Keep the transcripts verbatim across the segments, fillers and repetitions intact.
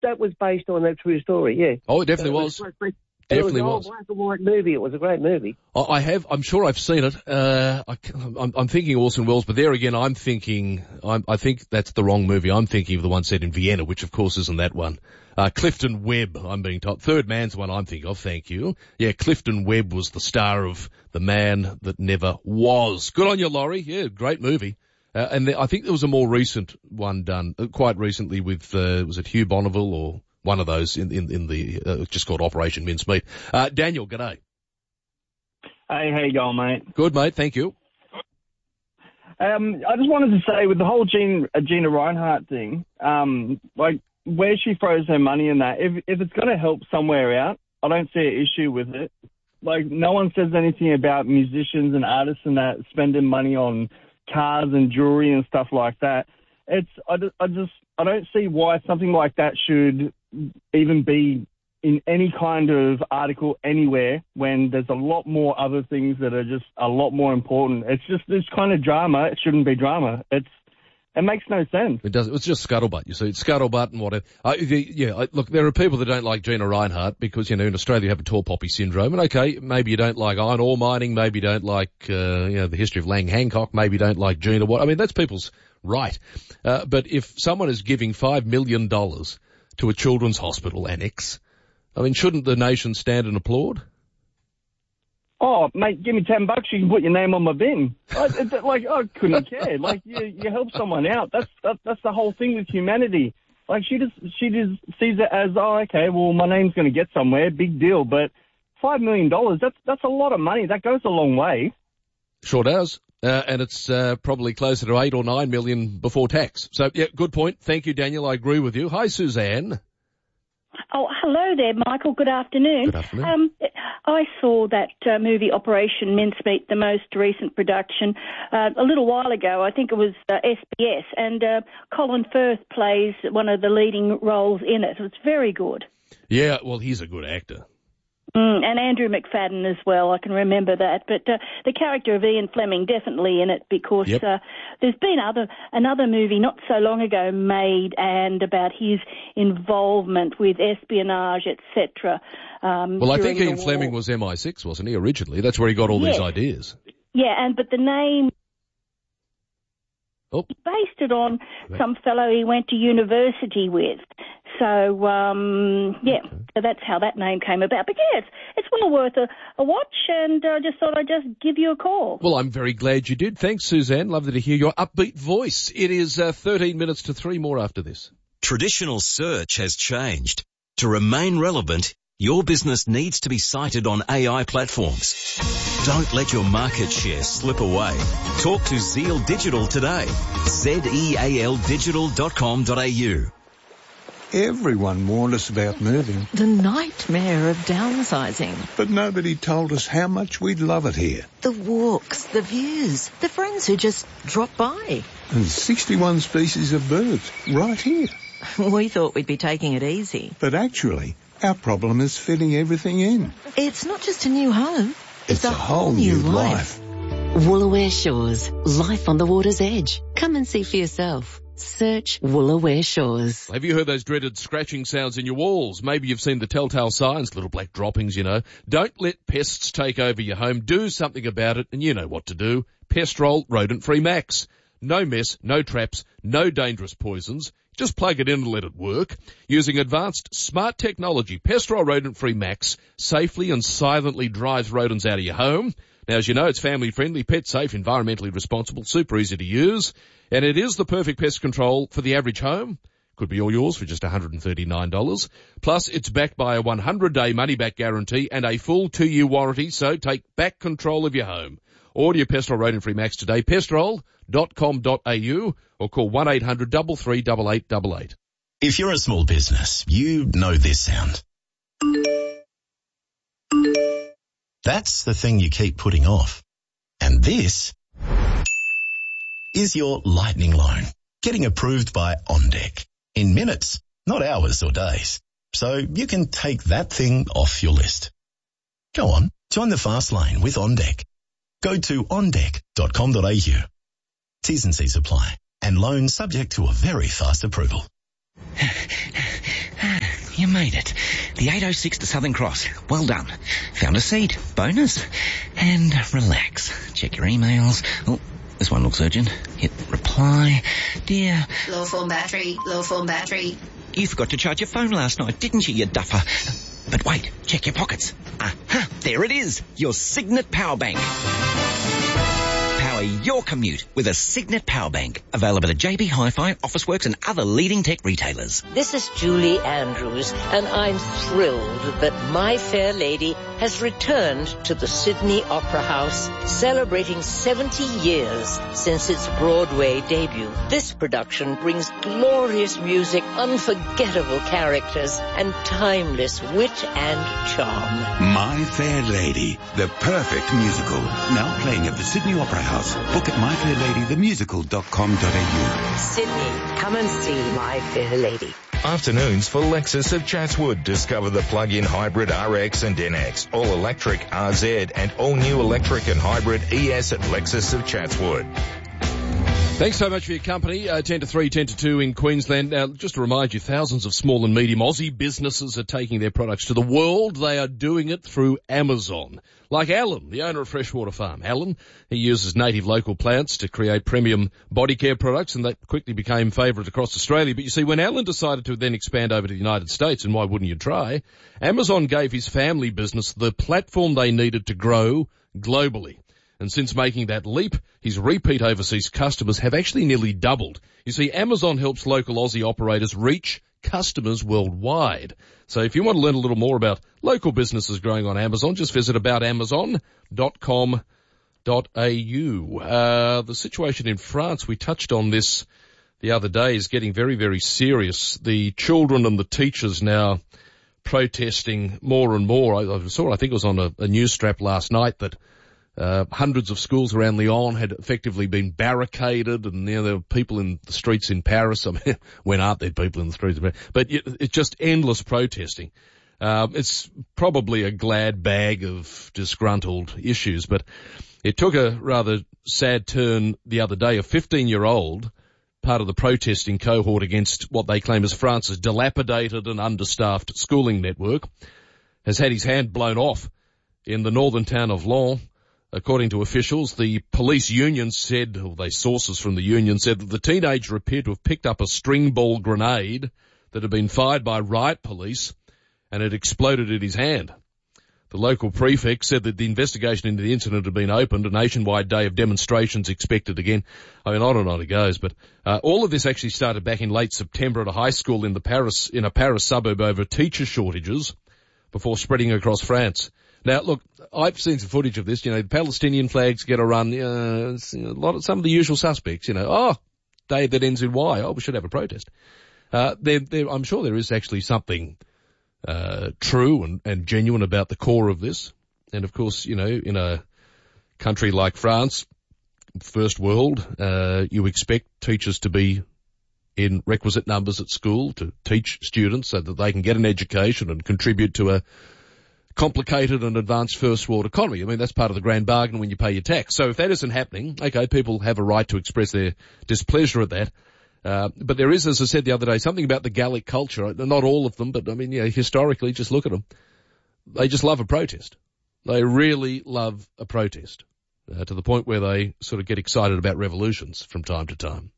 that was based on that true story, yeah. Oh, it definitely so was. It was. Definitely it was. was. It was a black and white movie. It was a great movie. I have. I'm sure I've seen it. Uh, I, I'm, I'm thinking Orson Welles, but there again, I'm thinking. I'm, I think that's the wrong movie. I'm thinking of the one set in Vienna, which of course isn't that one. Uh, Clifton Webb. I'm being told. Third Man's the one I'm thinking of. Thank you. Yeah, Clifton Webb was the star of The Man That Never Was. Good on you, Laurie. Yeah, great movie. Uh, and there, I think there was a more recent one done uh, quite recently with uh, was it Hugh Bonneville or one of those in in, in the uh, just called Operation Mincemeat. Uh, Daniel, g'day. Hey, how you going, mate? Good, mate. Thank you. Um, I just wanted to say, with the whole Gina, uh, Gina Reinhardt thing, um, like where she throws her money in that, if if it's going to help somewhere out, I don't see an issue with it. Like, no one says anything about musicians and artists and that spending money on cars and jewelry and stuff like that. It's I, I just I don't see why something like that should even be in any kind of article anywhere when there's a lot more other things that are just a lot more important. It's just this kind of drama. It shouldn't be drama. It's It makes no sense. It does. It's just scuttlebutt. You see, it's scuttlebutt and whatever. Uh, the, yeah, I, look, there are people that don't like Gina Reinhardt because, you know, in Australia you have a tall poppy syndrome. And okay, maybe you don't like iron ore mining. Maybe you don't like, uh, you know, the history of Lang Hancock. Maybe you don't like Gina. What? I mean, that's people's right. Uh, but if someone is giving five million dollars to a children's hospital annex, I mean, shouldn't the nation stand and applaud? Oh, mate, give me ten bucks, you can put your name on my bin. I, it, like, I couldn't care. Like, you, you help someone out. That's that, that's the whole thing with humanity. Like, she just she just sees it as, oh, okay, well, my name's going to get somewhere, big deal. But five million dollars, that's that's a lot of money. That goes a long way. Sure does. Uh, and it's uh, probably closer to eight or nine million before tax. So, yeah, good point. Thank you, Daniel. I agree with you. Hi, Suzanne. Oh, hello there, Michael. Good afternoon. Good afternoon. Um, I saw that uh, movie Operation Mincemeat, the most recent production, uh, a little while ago. I think it was uh, S B S, and uh, Colin Firth plays one of the leading roles in it. It's very good. Yeah, well, he's a good actor. Mm, and Andrew McFadden as well, I can remember that. But uh, the character of Ian Fleming definitely in it because Yep. uh, there's been other another movie not so long ago made and about his involvement with espionage, et cetera. Um, Well, I during think Ian the Fleming war. was M I six, wasn't he, originally? That's where he got all Yes. these ideas. Yeah, and but the name Oh. he based it on some fellow he went to university with. So, um, yeah, Okay. so that's how that name came about. But, yeah, it's, it's well worth a, a watch, and I uh, just thought I'd just give you a call. Well, I'm very glad you did. Thanks, Suzanne. Lovely to hear your upbeat voice. It is uh, thirteen minutes to three more after this. Traditional search has changed. To remain relevant, your business needs to be cited on A I platforms. Don't let your market share slip away. Talk to Zeal Digital today. Z E A L digital dot com dot a u. Everyone warned us about moving, The nightmare of downsizing. but nobody told us how much we'd love it here. The walks, the views, the friends who just drop by. And sixty-one species of birds right here. We thought we'd be taking it easy. But actually, our problem is fitting everything in. It's not just a new home. It's, a, whole new life. Woolaware Shores, life on the water's edge. Come and see for yourself. Search Woolaware Shores. Have you heard those dreaded scratching sounds in your walls? Maybe you've seen the telltale signs, little black droppings, you know. Don't let pests take over your home. Do something about it, and you know what to do. Pestrol Rodent-Free Max. No mess, no traps, no dangerous poisons. Just plug it in and let it work. Using advanced smart technology, Pestrol Rodent-Free Max safely and silently drives rodents out of your home. Now, as you know, it's family-friendly, pet-safe, environmentally responsible, super easy to use. And it is the perfect pest control for the average home. Could be all yours for just one hundred thirty-nine dollars. Plus, it's backed by a one hundred day money-back guarantee and a full two-year warranty, so take back control of your home. Order your Pestrol Rodent-Free Max today, pestrol dot com dot a u, or call one eight hundred three three eight eight eight eight. If you're a small business, you know this sound. That's the thing you keep putting off. And this is your lightning loan, getting approved by OnDeck in minutes, not hours or days. So you can take that thing off your list. Go on, join the fast lane with OnDeck. Go to on deck dot com dot a u. T's and C's apply, and loan subject to a very fast approval. you made it. The eight oh six to Southern Cross. Well done. Found a seat. Bonus. And relax. Check your emails. Oh, this one looks urgent. Hit reply. Dear... Low form battery. Low form battery. You forgot to charge your phone last night, didn't you, you duffer? But wait, check your pockets. Aha, there it is. Your Signet Power Bank. Power your commute with a Signet Power Bank. Available at J B Hi-Fi, Officeworks and other leading tech retailers. This is Julie Andrews, and I'm thrilled that My Fair Lady has returned to the Sydney Opera House, celebrating seventy years since its Broadway debut. This production brings glorious music, unforgettable characters, and timeless wit and charm. My Fair Lady, the perfect musical. Now playing at the Sydney Opera House. Book at my fair lady the musical dot com dot a u. Sydney, come and see My Fair Lady. Afternoons for Lexus of Chatswood. Discover the plug-in hybrid R X and N X, all-electric R Z, and all-new electric and hybrid E S at Lexus of Chatswood. Thanks so much for your company. Uh, ten to three, ten to two in Queensland. Now, just to remind you, thousands of small and medium Aussie businesses are taking their products to the world. They are doing it through Amazon. Like Alan, the owner of Freshwater Farm. Alan, he uses native local plants to create premium body care products, and that quickly became favourite across Australia. But you see, when Alan decided to then expand over to the United States, and why wouldn't you try, Amazon gave his family business the platform they needed to grow globally. And since making that leap, his repeat overseas customers have actually nearly doubled. You see, Amazon helps local Aussie operators reach customers worldwide. So if you want to learn a little more about local businesses growing on Amazon, just visit about amazon dot com dot a u. Uh, the situation in France, we touched on this the other day, is getting very, very serious. The children and the teachers now protesting more and more. I, I saw, I think it was on a, a news strap last night that Uh, hundreds of schools around Lyon had effectively been barricaded, and you know, there were people in the streets in Paris. I mean, when aren't there people in the streets? But it, it's just endless protesting. Um, it's probably a glad bag of disgruntled issues, but it took a rather sad turn the other day. A fifteen-year-old, part of the protesting cohort against what they claim is France's dilapidated and understaffed schooling network, has had his hand blown off in the northern town of Lyon. According to officials, the police union said, or they sources from the union said, that the teenager appeared to have picked up a string ball grenade that had been fired by riot police and had exploded in his hand. The local prefect said that the investigation into the incident had been opened, a nationwide day of demonstrations expected again. I mean, on and on it goes. But uh, all of this actually started back in late September at a high school in the Paris, in a Paris suburb over teacher shortages before spreading across France. Now, look, I've seen some footage of this. You know, the Palestinian flags get a run. Uh, a lot of some of the usual suspects. You know, oh, day that ends in Y. Oh, we should have a protest. Uh, there, there, I'm sure there is actually something uh, true and, and genuine about the core of this. And of course, you know, in a country like France, first world, uh, you expect teachers to be in requisite numbers at school to teach students so that they can get an education and contribute to a complicated and advanced first world economy. I mean, that's part of the grand bargain when you pay your tax. So if that isn't happening, okay, people have a right to express their displeasure at that. Uh, but there is, as I said the other day, something about the Gallic culture. Not all of them, but I mean, you know, historically, just look at them. They just love a protest. They really love a protest, uh, to the point where they sort of get excited about revolutions from time to time.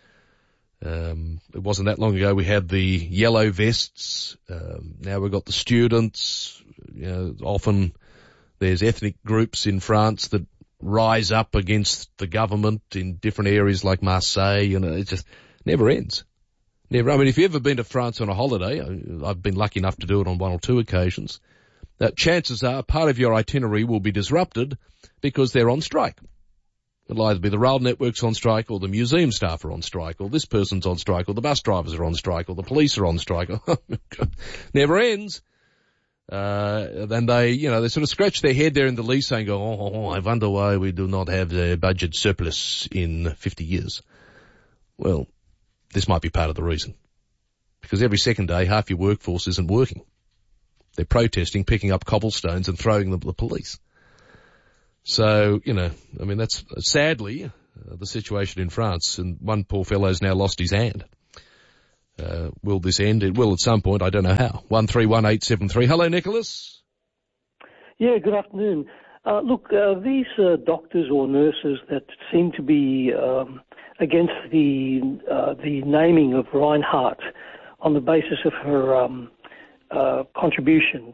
Um, it wasn't that long ago we had the yellow vests. Um, now we've got the students. You know, often there's ethnic groups in France that rise up against the government in different areas like Marseille. You know, it just never ends. Never. I mean, if you've ever been to France on a holiday, I've been lucky enough to do it on one or two occasions, that chances are part of your itinerary will be disrupted because they're on strike. It'll either be the rail networks on strike, or the museum staff are on strike, or this person's on strike, or the bus drivers are on strike, or the police are on strike. Never ends. Uh, then they, you know, they sort of scratch their head there in the lease and go, oh, oh, oh, I wonder why we do not have the budget surplus in fifty years. Well, this might be part of the reason. Because every second day, half your workforce isn't working. They're protesting, picking up cobblestones and throwing them at the police. So, you know, I mean, that's sadly uh, the situation in France, and one poor fellow's now lost his hand. Uh, will this end? It will at some point. I don't know how. one three one eight seven three. Hello, Nicholas. Yeah, good afternoon. Uh, look, uh, these uh, doctors or nurses that seem to be um, against the uh, the naming of Rinehart on the basis of her um, uh, contribution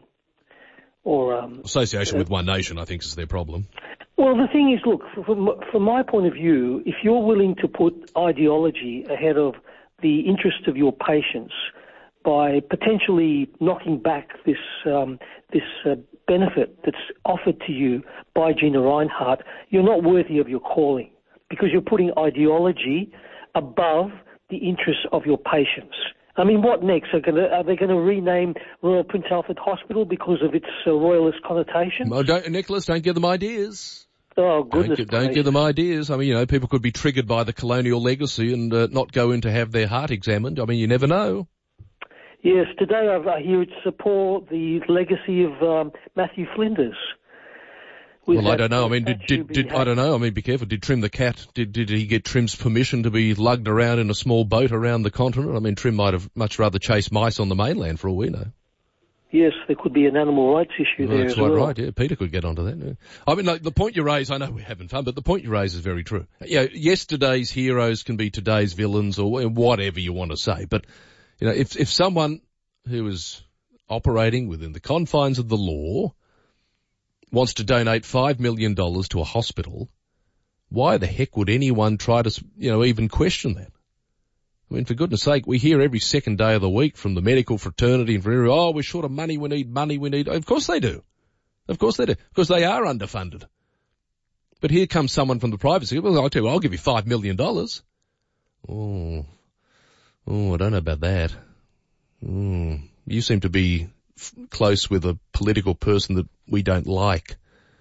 or um, association uh, with One Nation, I think, is their problem. Well, the thing is, look, from, from my point of view, if you're willing to put ideology ahead of the interest of your patients by potentially knocking back this um, this uh, benefit that's offered to you by Gina Rinehart, you're not worthy of your calling because you're putting ideology above the interests of your patients. I mean, what next? Are, gonna, are they going to rename Royal Prince Alfred Hospital because of its uh, royalist connotation? Well, don't, Nicholas, don't give them ideas. Oh, goodness. Don't, don't give them ideas. I mean, you know, people could be triggered by the colonial legacy and uh, not go in to have their heart examined. I mean, you never know. Yes, today I've, I hear it support the legacy of um, Matthew Flinders. Well, I don't know. I mean, did, did, did I don't know. I mean, be careful. Did Trim the cat, did, did he get Trim's permission to be lugged around in a small boat around the continent? I mean, Trim might have much rather chased mice on the mainland for all we know. Yes, there could be an animal rights issue well, there that's as quite well. right, yeah. Peter could get onto that. Yeah. I mean, like, the point you raise, I know we're having fun, but the point you raise is very true. You know, yesterday's heroes can be today's villains or whatever you want to say. But, you know, if, if someone who is operating within the confines of the law wants to donate five million dollars to a hospital, why the heck would anyone try to, you know, even question that? I mean, for goodness sake, we hear every second day of the week from the medical fraternity and from every, oh, we're short of money, we need money, we need, of course they do. Of course they do. Because they are underfunded. But here comes someone from the private sector, well, I'll tell you, I'll give you five million dollars. Oh, oh, I don't know about that. Mm, you seem to be f- close with a political person that we don't like.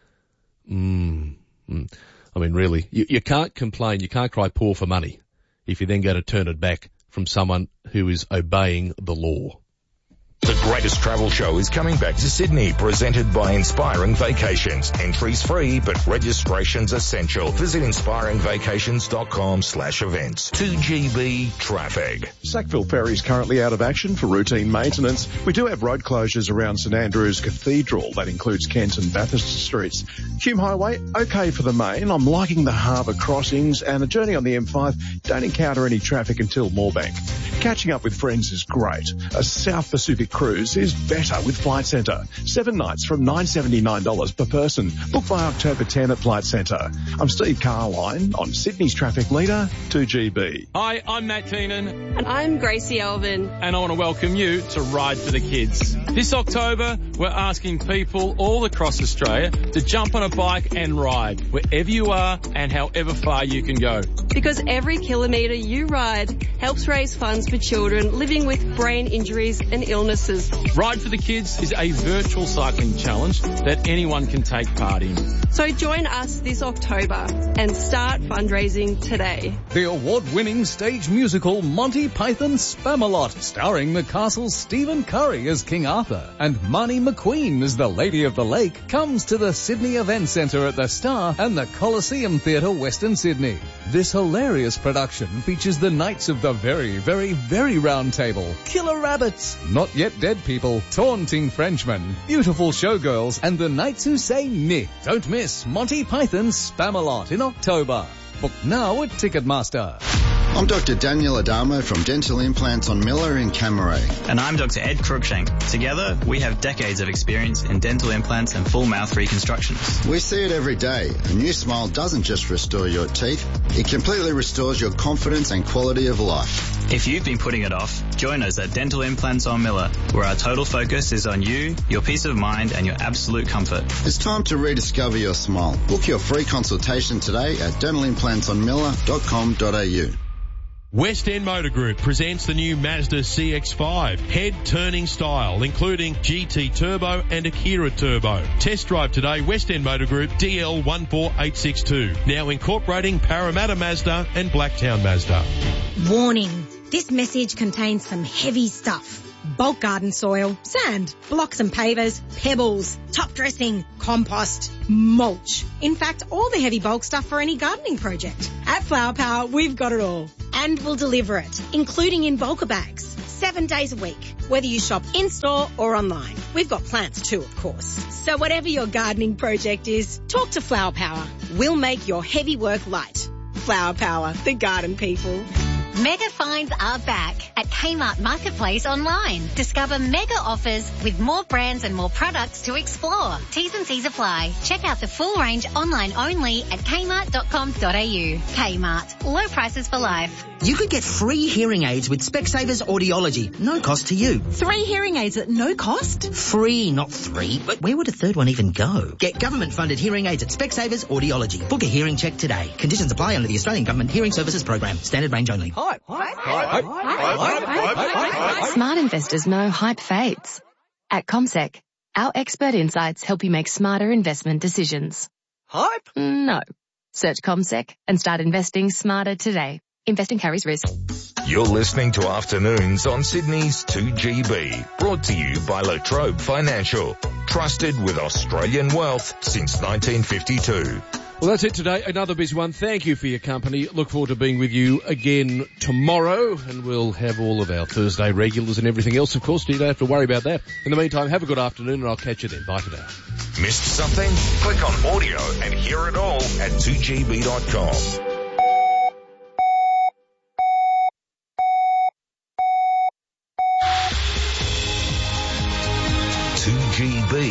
Mm, mm. I mean, really, you, you can't complain, you can't cry poor for money if you then go to turn it back from someone who is obeying the law. The greatest travel show is coming back to Sydney, presented by Inspiring Vacations. Entries free, but registration's essential. Visit inspiringvacations.com slash events. two G B traffic. Sackville Ferry is currently out of action for routine maintenance. We do have road closures around St Andrew's Cathedral. That includes Kent and Bathurst Streets. Hume Highway, okay for the main. I'm liking the harbour crossings, and a journey on the M five. Don't encounter any traffic until Moorebank. Catching up with friends is great. A South Pacific cruise is better with Flight Centre. Seven nights from nine hundred seventy-nine dollars per person. Book by October tenth at Flight Centre. I'm Steve Carline on Sydney's Traffic Leader, two G B. Hi, I'm Matt Keenan. And I'm Gracie Alvin. And I want to welcome you to Ride for the Kids. This October, we're asking people all across Australia to jump on a bike and ride wherever you are and however far you can go. Because every kilometre you ride helps raise funds for children living with brain injuries and illnesses. Ride for the Kids is a virtual cycling challenge that anyone can take part in. So join us this October and start fundraising today. The award-winning stage musical Monty Python Spamalot, starring the castle's Stephen Curry as King Arthur and Marnie McQueen as the Lady of the Lake, comes to the Sydney Event Centre at the Star and the Coliseum Theatre, Western Sydney. This hilarious production features the Knights of the Very, Very, Very Round Table, Killer Rabbits, Not Yet Dead People, Taunting Frenchmen, Beautiful Showgirls, and the Knights Who Say Nick. Don't miss Monty Python's Spamalot in October. Book now at Ticketmaster. I'm Doctor Daniel Adamo from Dental Implants on Miller in Camaray. And I'm Doctor Ed Cruikshank. Together, we have decades of experience in dental implants and full mouth reconstructions. We see it every day. A new smile doesn't just restore your teeth, it completely restores your confidence and quality of life. If you've been putting it off, join us at Dental Implants on Miller, where our total focus is on you, your peace of mind, and your absolute comfort. It's time to rediscover your smile. Book your free consultation today at dental implants on miller dot com dot a u. West End Motor Group presents the new Mazda C X five. Head-turning style, including G T Turbo and Akira Turbo. Test drive today, West End Motor Group, D L one four eight six two. Now incorporating Parramatta Mazda and Blacktown Mazda. Warning, this message contains some heavy stuff. Bulk garden soil, sand, blocks and pavers, pebbles, top dressing, compost, mulch. In fact, all the heavy bulk stuff for any gardening project. At Flower Power, we've got it all. And we'll deliver it, including in bulker bags. seven days a week, whether you shop in-store or online. We've got plants too, of course. So whatever your gardening project is, talk to Flower Power. We'll make your heavy work light. Flower Power, the garden people. Mega finds are back at Kmart Marketplace online. Discover mega offers with more brands and more products to explore. T's and C's apply. Check out the full range online only at kmart dot com dot a u. Kmart. Low prices for life. You could get free hearing aids with Specsavers Audiology. No cost to you. Three hearing aids at no cost? Free, not three. But where would a third one even go? Get government-funded hearing aids at Specsavers Audiology. Book a hearing check today. Conditions apply under the Australian Government Hearing Services Program. Standard range only. Hype, hype, hype, hype, hype. Smart investors know hype fades. At CommSec, our expert insights help you make smarter investment decisions. Hype? No. Search CommSec and start investing smarter today. Investing carries risk. You're listening to Afternoons on Sydney's two G B. Brought to you by Latrobe Financial. Trusted with Australian wealth since nineteen fifty-two. Well, that's it today. Another busy one. Thank you for your company. Look forward to being with you again tomorrow, and we'll have all of our Thursday regulars and everything else, of course. You don't have to worry about that. In the meantime, have a good afternoon, and I'll catch you then. Bye for now. Missed something? Click on audio and hear it all at two G B dot com. two G B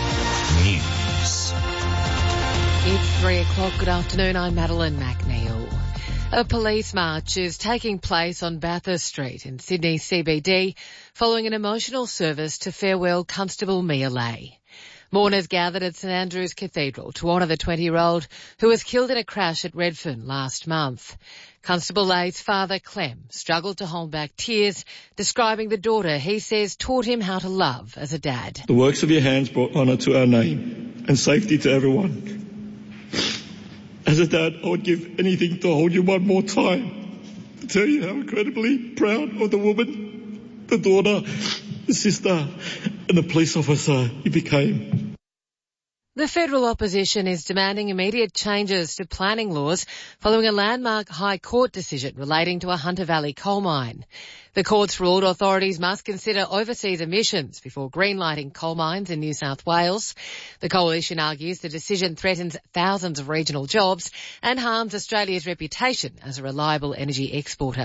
News. It's three o'clock. Good afternoon. I'm Madeline McNeil. A police march is taking place on Bathurst Street in Sydney C B D following an emotional service to farewell Constable Mia Lay. Mourners gathered at St Andrew's Cathedral to honour the twenty-year-old who was killed in a crash at Redfern last month. Constable Lay's father, Clem, struggled to hold back tears, describing the daughter he says taught him how to love as a dad. The works of your hands brought honour to our name and safety to everyone. As a dad, I would give anything to hold you one more time, to tell you how incredibly proud of the woman, the daughter, the sister and the police officer you became. The federal opposition is demanding immediate changes to planning laws following a landmark High Court decision relating to a Hunter Valley coal mine. The courts ruled authorities must consider overseas emissions before greenlighting coal mines in New South Wales. The coalition argues the decision threatens thousands of regional jobs and harms Australia's reputation as a reliable energy exporter.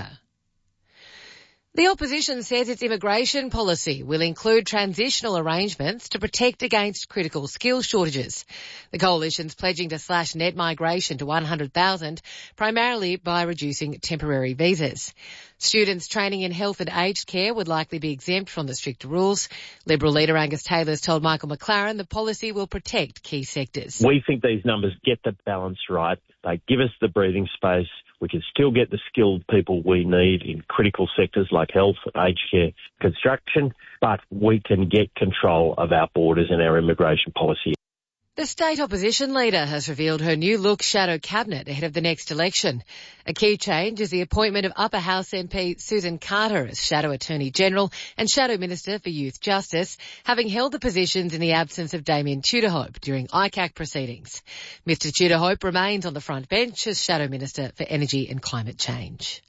The opposition says its immigration policy will include transitional arrangements to protect against critical skill shortages. The coalition's pledging to slash net migration to one hundred thousand, primarily by reducing temporary visas. Students training in health and aged care would likely be exempt from the stricter rules. Liberal leader Angus Taylor's told Michael McLaren the policy will protect key sectors. We think these numbers get the balance right. They give us the breathing space. We can still get the skilled people we need in critical sectors like health, aged care, construction, but we can get control of our borders and our immigration policy. The state opposition leader has revealed her new look shadow cabinet ahead of the next election. A key change is the appointment of Upper House M P Susan Carter as Shadow Attorney General and Shadow Minister for Youth Justice, having held the positions in the absence of Damien Tudorhope during I C A C proceedings. Mister Tudorhope remains on the front bench as Shadow Minister for Energy and Climate Change.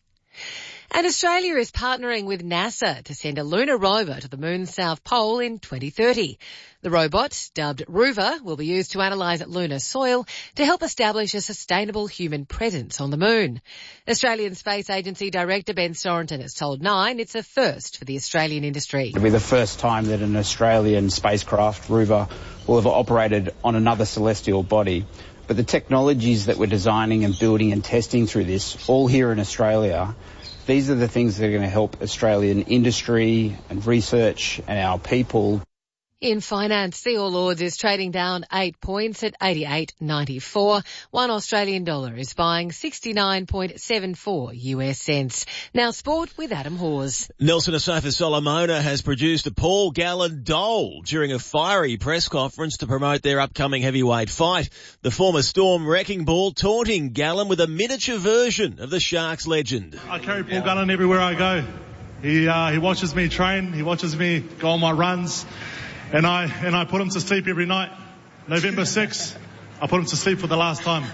And Australia is partnering with NASA to send a lunar rover to the moon's south pole in twenty thirty. The robot, dubbed Rover, will be used to analyse lunar soil to help establish a sustainable human presence on the moon. Australian Space Agency Director Ben Sorenton has told Nine it's a first for the Australian industry. It'll be the first time that an Australian spacecraft, Rover, will have operated on another celestial body. But the technologies that we're designing and building and testing through this, all here in Australia, these are the things that are going to help Australian industry and research and our people. In finance, the All Ords is trading down eight points at eighty-eight ninety-four. One Australian dollar is buying sixty-nine point seven four U S cents. Now sport with Adam Hawes. Nelson Asafa Solomona has produced a Paul Gallen doll during a fiery press conference to promote their upcoming heavyweight fight. The former Storm wrecking ball taunting Gallen with a miniature version of the Sharks legend. I carry Paul Gallen everywhere I go. He, uh, he watches me train. He watches me go on my runs. And I and I put him to sleep every night. November sixth, I put him to sleep for the last time.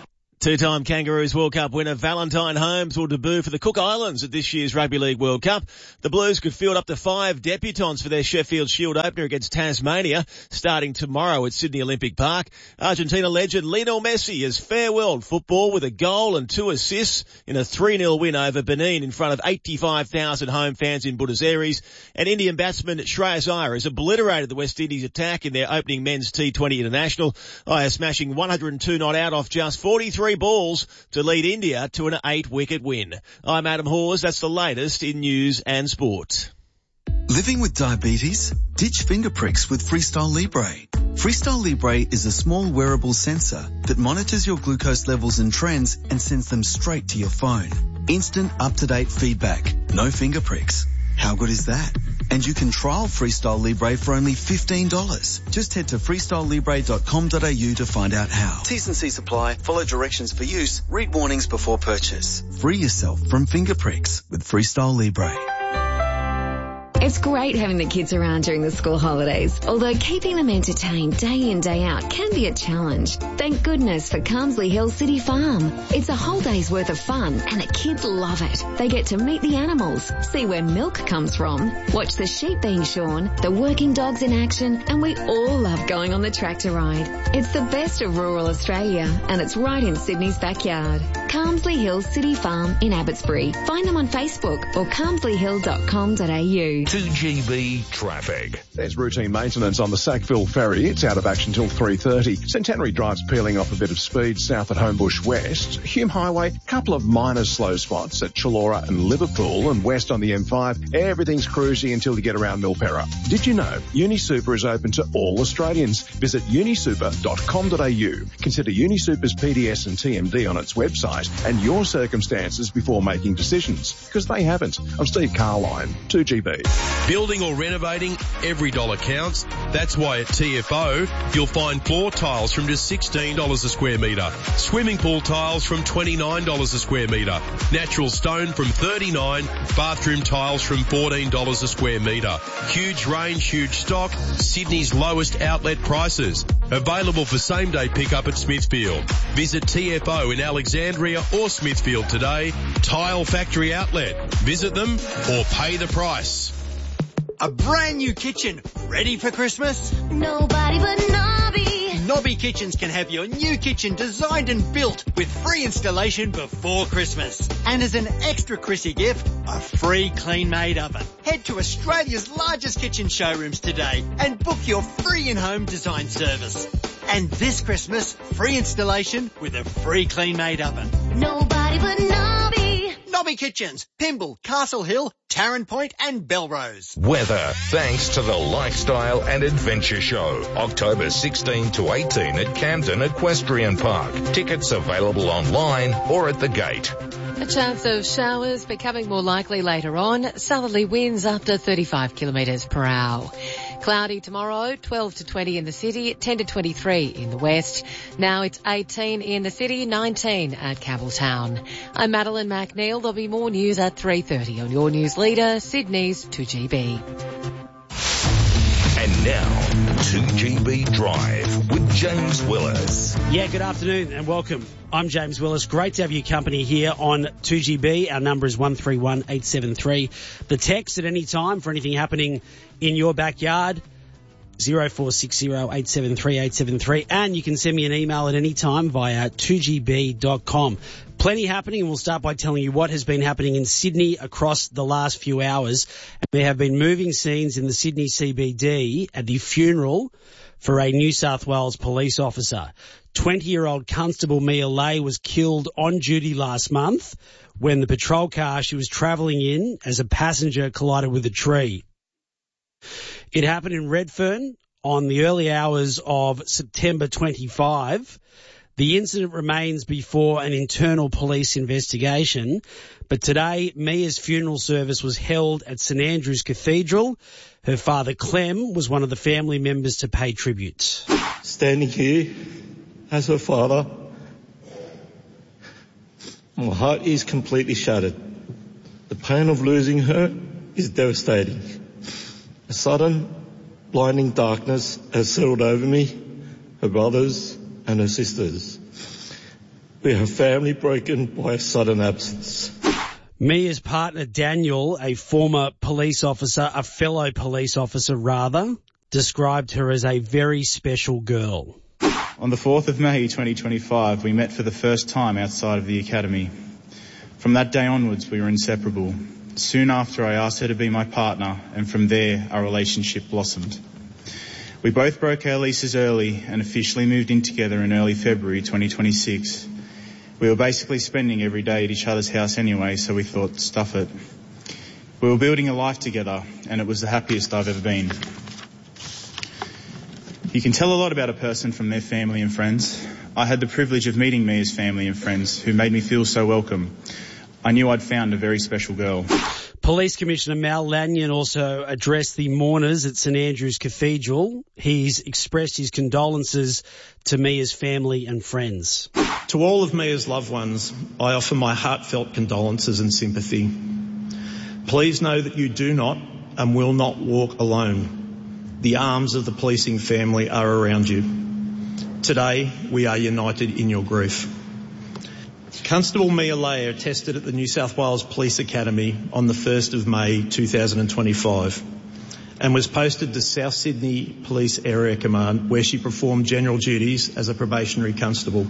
Two-time Kangaroos World Cup winner Valentine Holmes will debut for the Cook Islands at this year's Rugby League World Cup. The Blues could field up to five debutants for their Sheffield Shield opener against Tasmania, starting tomorrow at Sydney Olympic Park. Argentina legend Lionel Messi has farewelled football with a goal and two assists in a three nil win over Benin in front of eighty-five thousand home fans in Buenos Aires. And Indian batsman Shreyas Iyer has obliterated the West Indies attack in their opening men's T twenty international. Iyer smashing one hundred two not out off just forty-three balls to lead India to an eight-wicket win. I'm Adam Hawes. That's the latest in news and sport. Living with diabetes? Ditch finger pricks with Freestyle Libre. Freestyle Libre is a small wearable sensor that monitors your glucose levels and trends and sends them straight to your phone. Instant, up-to-date feedback. No finger pricks. How good is that? And you can trial Freestyle Libre for only fifteen dollars. Just head to freestyle libre dot com dot a u to find out how. T's and C's apply. Follow directions for use. Read warnings before purchase. Free yourself from finger pricks with Freestyle Libre. It's great having the kids around during the school holidays, although keeping them entertained day in, day out can be a challenge. Thank goodness for Carmsley Hill City Farm. It's a whole day's worth of fun and the kids love it. They get to meet the animals, see where milk comes from, watch the sheep being shorn, the working dogs in action, and we all love going on the tractor ride. It's the best of rural Australia and it's right in Sydney's backyard. Carmsley Hill City Farm in Abbotsbury. Find them on Facebook or carmsley hill dot com dot a u. two G B traffic. There's routine maintenance on the Sackville Ferry. It's out of action till three thirty. Centenary Drive's peeling off a bit of speed south at Homebush West. Hume Highway, couple of minor slow spots at Chullora and Liverpool, and west on the M five. Everything's cruisy until you get around Milperra. Did you know UniSuper is open to all Australians? Visit unisuper dot com dot a u. Consider UniSuper's P D S and T M D on its website and your circumstances before making decisions, because they haven't. I'm Steve Carline, two G B. Building or renovating, every dollar counts. That's why at T F O, you'll find floor tiles from just sixteen dollars a square metre, swimming pool tiles from twenty-nine dollars a square metre, natural stone from thirty-nine dollars, bathroom tiles from fourteen dollars a square metre. Huge range, huge stock, Sydney's lowest outlet prices. Available for same-day pickup at Smithfield. Visit T F O in Alexandria or Smithfield today. Tile Factory Outlet. Visit them or pay the price. A brand new kitchen, ready for Christmas? Nobody but Nobby. Nobby Kitchens can have your new kitchen designed and built with free installation before Christmas. And as an extra Chrissy gift, a free clean-made oven. Head to Australia's largest kitchen showrooms today and book your free in-home design service. And this Christmas, free installation with a free clean-made oven. Nobody but Nobby. Nobby Kitchens, Pymble, Castle Hill, Tarrant Point and Belrose. Weather, thanks to the Lifestyle and Adventure Show. October sixteenth to eighteenth at Camden Equestrian Park. Tickets available online or at the gate. A chance of showers becoming more likely later on. Southerly winds up to thirty-five kilometres per hour. Cloudy tomorrow, twelve to twenty in the city, ten to twenty-three in the west. Now it's eighteen in the city, nineteen at Campbelltown. I'm Madeline McNeil. There'll be more news at three thirty on your news leader, Sydney's two G B. And now, two G B Drive with James Willis. Yeah, good afternoon and welcome. I'm James Willis. Great to have your company here on two G B. Our number is one three one eight seven three. The text at any time for anything happening in your backyard, zero four six zero eight seven three eight seven three. And you can send me an email at any time via two g b dot com. Plenty happening, and we'll start by telling you what has been happening in Sydney across the last few hours. There have been moving scenes in the Sydney C B D at the funeral for a New South Wales police officer. twenty-year-old Constable Mia Lay was killed on duty last month when the patrol car she was travelling in as a passenger collided with a tree. It happened in Redfern on the early hours of September twenty-fifth. The incident remains before an internal police investigation, but today Mia's funeral service was held at St Andrew's Cathedral. Her father Clem was one of the family members to pay tribute. Standing here as her father, my heart is completely shattered. The pain of losing her is devastating. A sudden, blinding darkness has settled over me, her brothers and her sisters. We are a family broken by a sudden absence. Mia's partner Daniel, a former police officer, a fellow police officer rather, described her as a very special girl. On the fourth of May twenty twenty-five, we met for the first time outside of the academy. From that day onwards, we were inseparable. Soon after, I asked her to be my partner, and from there, our relationship blossomed. We both broke our leases early and officially moved in together in early February twenty twenty-six. We were basically spending every day at each other's house anyway, so we thought, stuff it. We were building a life together, and it was the happiest I've ever been. You can tell a lot about a person from their family and friends. I had the privilege of meeting Mia's family and friends, who made me feel so welcome. I knew I'd found a very special girl. Police Commissioner Mal Lanyon also addressed the mourners at St Andrew's Cathedral. He's expressed his condolences to Mia's family and friends. To all of Mia's loved ones, I offer my heartfelt condolences and sympathy. Please know that you do not and will not walk alone. The arms of the policing family are around you. Today, we are united in your grief. Constable Mia Lay attested at the New South Wales Police Academy on the first of May two thousand twenty-five and was posted to South Sydney Police Area Command, where she performed general duties as a probationary constable.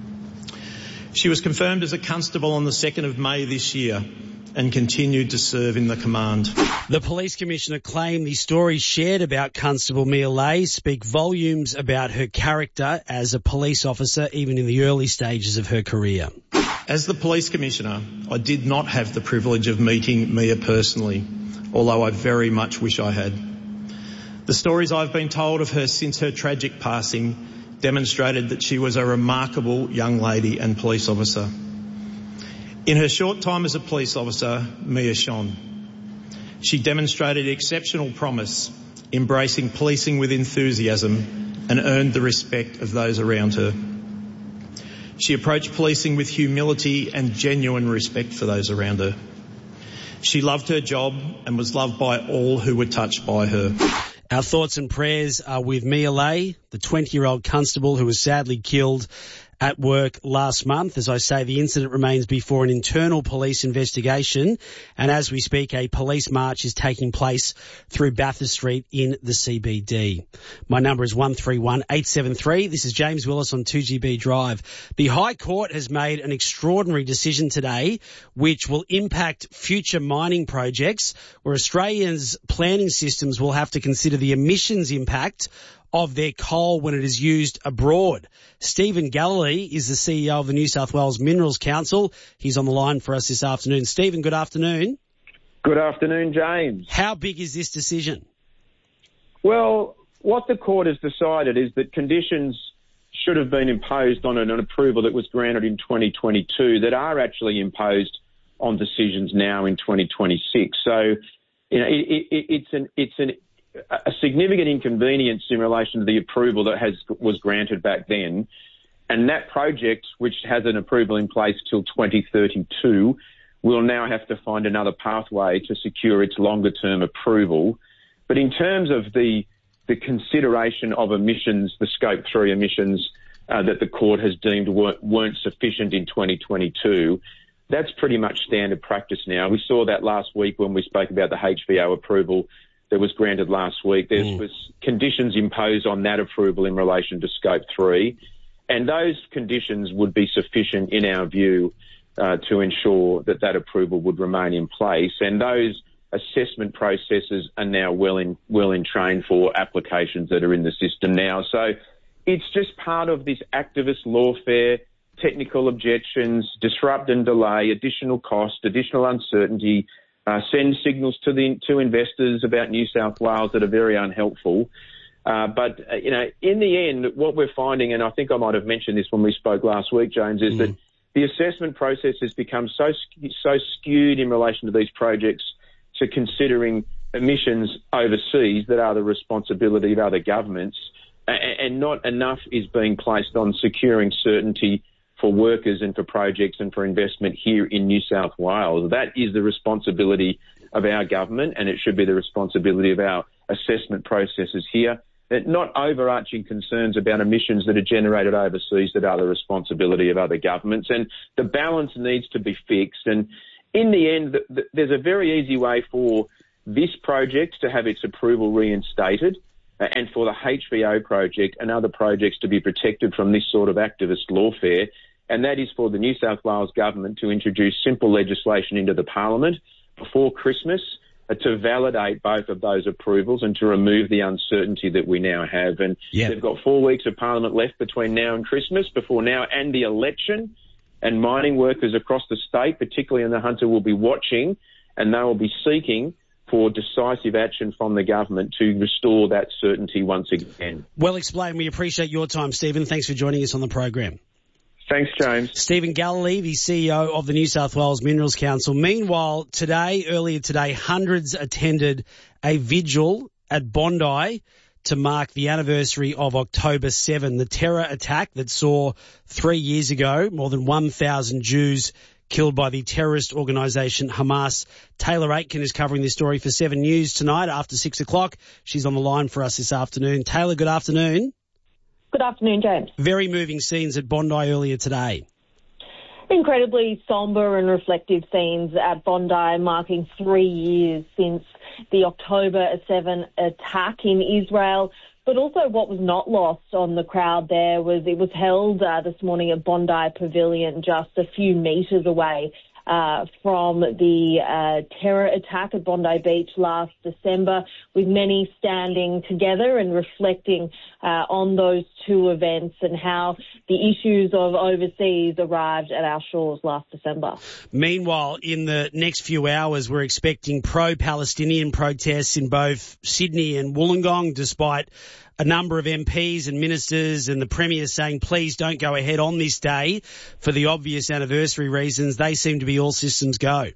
She was confirmed as a constable on the second of May this year and continued to serve in the command. The Police Commissioner claimed the stories shared about Constable Mia Lay speak volumes about her character as a police officer, even in the early stages of her career. As the Police Commissioner, I did not have the privilege of meeting Mia personally, although I very much wish I had. The stories I've been told of her since her tragic passing demonstrated that she was a remarkable young lady and police officer. In her short time as a police officer, Mia shone. She demonstrated exceptional promise, embracing policing with enthusiasm, and earned the respect of those around her. She approached policing with humility and genuine respect for those around her. She loved her job and was loved by all who were touched by her. Our thoughts and prayers are with Mia Lay, the twenty-year-old constable who was sadly killed at work last month. As I say, the incident remains before an internal police investigation, and as we speak, a police march is taking place through Bathurst Street in the C B D. My number is one three one eight seven three. This is James Willis on two G B Drive. The High Court has made an extraordinary decision today which will impact future mining projects, where Australians' planning systems will have to consider the emissions impact of their coal when it is used abroad. Stephen Galilee is the C E O of the New South Wales Minerals Council. He's on the line for us this afternoon. Stephen, good afternoon. Good afternoon, James. How big is this decision? Well, what the court has decided is that conditions should have been imposed on an, an approval that was granted in twenty twenty-two that are actually imposed on decisions now in twenty twenty-six. So, you know, it, it, it's an it's an a significant inconvenience in relation to the approval that has was granted back then. And that project, which has an approval in place till twenty thirty-two, will now have to find another pathway to secure its longer-term approval. But in terms of the the consideration of emissions, the Scope three emissions uh, that the court has deemed weren't, weren't sufficient in twenty twenty-two, that's pretty much standard practice now. We saw that last week when we spoke about the H V O approval that was granted last week. There mm. was conditions imposed on that approval in relation to Scope three, and those conditions would be sufficient, in our view, uh, to ensure that that approval would remain in place. And those assessment processes are now well in well in train for applications that are in the system now. So it's just part of this activist lawfare, technical objections, disrupt and delay, additional cost, additional uncertainty, Uh, send signals to the to investors about New South Wales that are very unhelpful. Uh, but, uh, you know, in the end, what we're finding, and I think I might have mentioned this when we spoke last week, James, is mm. that the assessment process has become so so skewed in relation to these projects to considering emissions overseas that are the responsibility of other governments, and, and not enough is being placed on securing certainty for workers and for projects and for investment here in New South Wales. That is the responsibility of our government, and it should be the responsibility of our assessment processes here. not overarching concerns about emissions that are generated overseas that are the responsibility of other governments. And the balance needs to be fixed. And in the end, th- th- there's a very easy way for this project to have its approval reinstated uh, and for the H V O project and other projects to be protected from this sort of activist lawfare. And that is for the New South Wales government to introduce simple legislation into the parliament before Christmas uh, to validate both of those approvals and to remove the uncertainty that we now have. And yeah. they've got four weeks of parliament left between now and Christmas, before now and the election. And mining workers across the state, particularly in the Hunter, will be watching, and they will be seeking for decisive action from the government to restore that certainty once again. Well explained. We appreciate your time, Stephen. Thanks for joining us on the program. Thanks, James. Stephen Galilee, the C E O of the New South Wales Minerals Council. Meanwhile, today, earlier today, hundreds attended a vigil at Bondi to mark the anniversary of October seventh, the terror attack that saw three years ago more than one thousand Jews killed by the terrorist organisation Hamas. Taylor Aitken is covering this story for Seven News tonight after six o'clock. She's on the line for us this afternoon. Taylor, good afternoon. Good afternoon, James. Very moving scenes at Bondi earlier today. Incredibly sombre and reflective scenes at Bondi, marking three years since the October seventh attack in Israel. But also what was not lost on the crowd there was it was held uh, this morning at Bondi Pavilion, just a few metres away uh, from the uh, terror attack at Bondi Beach last December, with many standing together and reflecting uh, on those two events and how the issues of overseas arrived at our shores last December. Meanwhile, in the next few hours, we're expecting pro-Palestinian protests in both Sydney and Wollongong, despite a number of M Ps and ministers and the Premier saying, please don't go ahead on this day for the obvious anniversary reasons. They seem to be all systems go.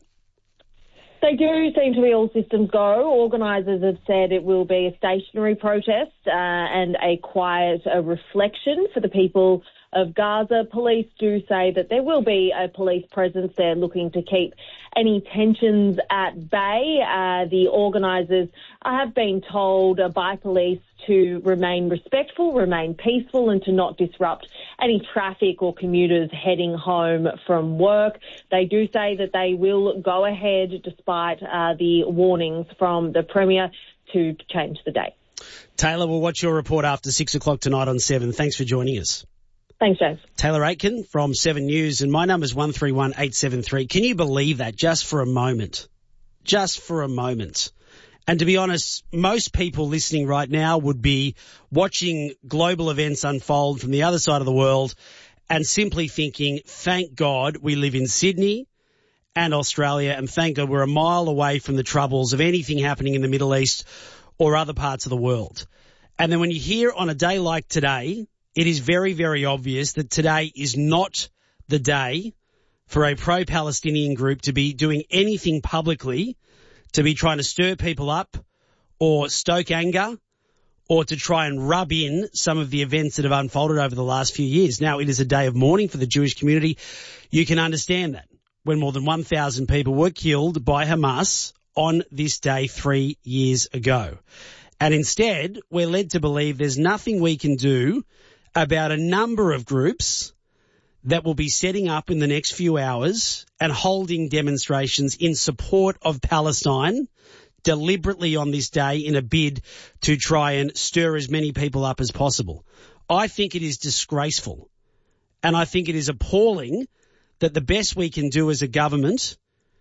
They do seem to be all systems go. Organisers have said it will be a stationary protest uh, and a quiet a reflection for the people of Gaza. Police do say that there will be a police presence there looking to keep any tensions at bay. Uh, the organisers have been told uh, by police to remain respectful, remain peaceful, and to not disrupt any traffic or commuters heading home from work. They do say that they will go ahead despite uh, the warnings from the Premier to change the date. Taylor, we'll watch your report after six o'clock tonight on Seven. Thanks for joining us. Thanks, James. Taylor Aitken from Seven News, and my number's one three one eight seven three. Can you believe that? Just for a moment. Just for a moment. And to be honest, most people listening right now would be watching global events unfold from the other side of the world and simply thinking, thank God we live in Sydney and Australia, and thank God we're a mile away from the troubles of anything happening in the Middle East or other parts of the world. And then when you hear on a day like today, it is very, very obvious that today is not the day for a pro-Palestinian group to be doing anything publicly, to be trying to stir people up or stoke anger or to try and rub in some of the events that have unfolded over the last few years. Now, it is a day of mourning for the Jewish community. You can understand that when more than one thousand people were killed by Hamas on this day three years ago. And instead, we're led to believe there's nothing we can do about a number of groups that will be setting up in the next few hours and holding demonstrations in support of Palestine deliberately on this day in a bid to try and stir as many people up as possible. I think it is disgraceful, and I think it is appalling that the best we can do as a government